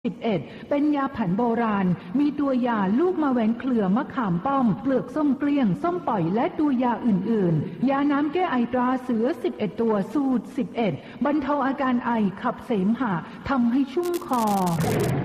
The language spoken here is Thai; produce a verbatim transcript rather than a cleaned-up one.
สิบเอ็ดเป็นยาแผนโบราณมีตัวยาลูกมะแหวนเครือมะขามป้อมเปลือกส้มเกลี้ยงส้มปล่อยและตัวยาอื่นๆยาน้ำแก้ไอตราเสือสิบเอ็ดตัวสูตรสิบเอ็ดบรรเทาอาการไอขับเสมหะทำให้ชุ่มคอ